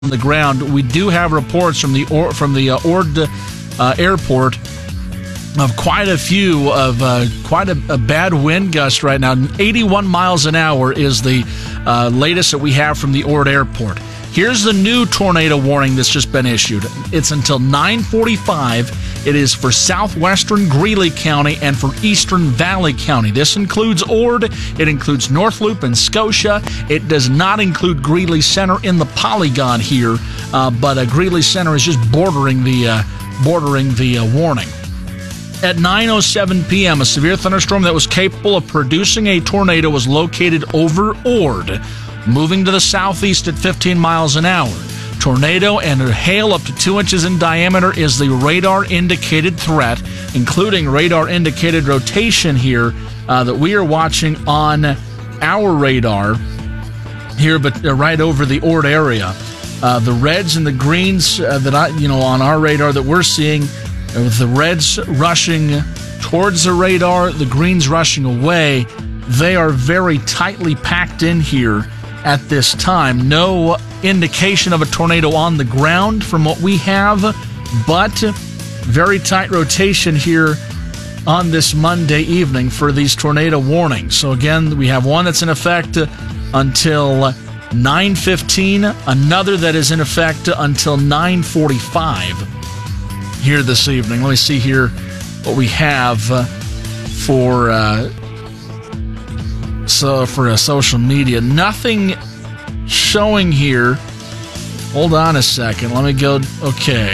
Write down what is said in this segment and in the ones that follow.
on the ground. We do have reports from the Ord airport of quite a few of quite a bad wind gust right now. 81 miles an hour is the latest that we have from the Ord airport. Here's the new tornado warning that's just been issued. It's until 9:45. It is for southwestern Greeley County and for eastern Valley County. This includes Ord. It includes North Loop and Scotia. It does not include Greeley Center in the polygon here, but Greeley Center is just bordering the warning. At 9:07 p.m., a severe thunderstorm that was capable of producing a tornado was located over Ord, moving to the southeast at 15 miles an hour. Tornado and hail up to 2 inches in diameter is the radar-indicated threat, including radar-indicated rotation here that we are watching on our radar here, but right over the Ord area. The reds and the greens on our radar that we're seeing, with the reds rushing towards the radar, the greens rushing away, they are very tightly packed in here at this time. No indication of a tornado on the ground from what we have, but very tight rotation here on this Monday evening for these tornado warnings. So again, we have one that's in effect until 9:15, another that is in effect until 9:45 here this evening. Let me see here what we have for social media. Nothing showing here. Hold on a second. Let me go. Okay.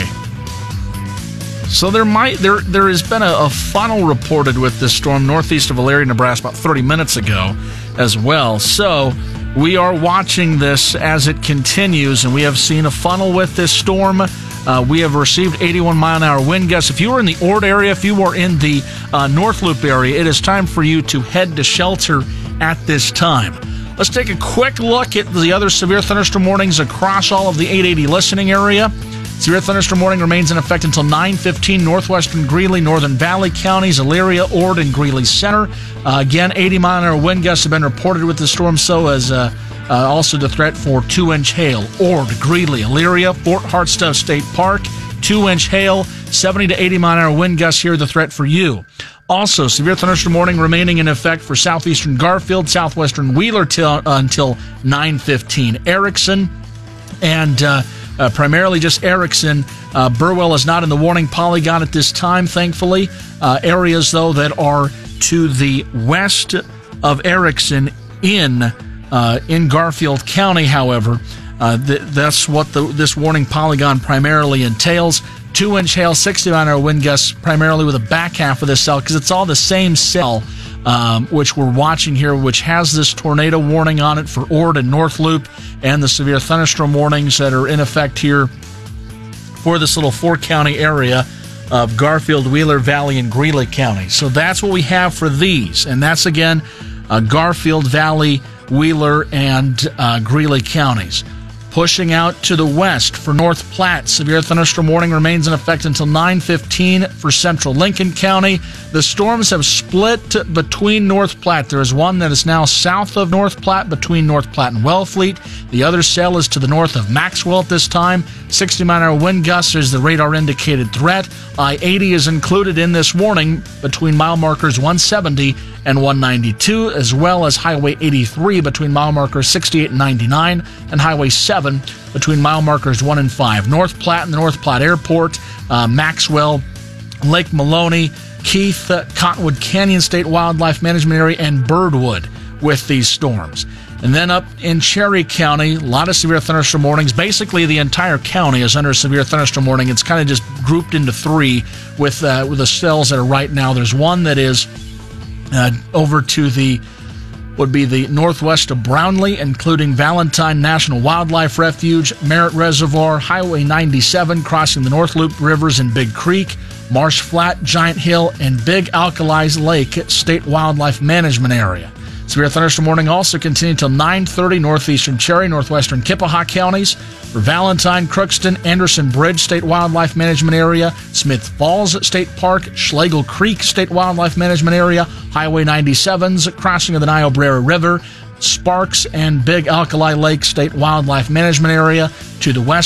So there has been a funnel reported with this storm northeast of Elyria, Nebraska, about 30 minutes ago as well. So we are watching this as it continues, and we have seen a funnel with this storm. We have received 81-mile-an-hour wind gusts. If you are in the Ord area, if you are in the North Loop area, it is time for you to head to shelter at this time. Let's take a quick look at the other severe thunderstorm warnings across all of the 880 listening area. Severe thunderstorm warning remains in effect until 9:15. Northwestern Greeley, Northern Valley counties, Elyria, Ord, and Greeley Center. Again, 80-mile-an-hour wind gusts have been reported with the storm, so as also the threat for 2-inch hail. Ord, Greeley, Elyria, Fort Hartsteff State Park, 2-inch hail, 70 to 80-mile-an-hour wind gusts here, the threat for you. Also, severe thunderstorm warning remaining in effect for southeastern Garfield, southwestern Wheeler until 9:15. Erickson and primarily just Erickson. Burwell is not in the warning polygon at this time, thankfully. Areas, though, that are to the west of Erickson in Garfield County, however, that's what this warning polygon primarily entails. 2-inch hail, 60-mile-an-hour wind gusts, primarily with the back half of this cell, because it's all the same cell, which we're watching here, which has this tornado warning on it for Ord and North Loop, and the severe thunderstorm warnings that are in effect here for this little 4-county area of Garfield, Wheeler, Valley, and Greeley counties. So that's what we have for these, and that's, again, Garfield, Valley, Wheeler, and Greeley counties. Pushing out to the west for North Platte, severe thunderstorm warning remains in effect until 9:15 for central Lincoln County. The storms have split between North Platte. There is one that is now south of North Platte between North Platte and Wellfleet. The other cell is to the north of Maxwell at this time. 60-mile-an-hour wind gusts is the radar-indicated threat. I-80 is included in this warning between mile markers 170 and 192, as well as Highway 83 between mile markers 68 and 99, and Highway 7 between mile markers 1 and 5. North Platte and the North Platte Airport, Maxwell, Lake Maloney, Keith, Cottonwood Canyon State Wildlife Management Area, and Birdwood with these storms. And then up in Cherry County, a lot of severe thunderstorm warnings. Basically, the entire county is under a severe thunderstorm warning. It's kind of just grouped into three with the cells that are right now. There's one that is over to the northwest of Brownlee, including Valentine National Wildlife Refuge, Merritt Reservoir, Highway 97 crossing the North Loop rivers in Big Creek, Marsh Flat, Giant Hill, and Big Alkali Lake State Wildlife Management Area. Severe thunderstorm warning also continued until 9:30 northeastern Cherry, northwestern Kippahaw counties. For Valentine, Crookston, Anderson Bridge State Wildlife Management Area, Smith Falls State Park, Schlegel Creek State Wildlife Management Area, Highway 97's crossing of the Niobrara River, Sparks and Big Alkali Lake State Wildlife Management Area. To the west,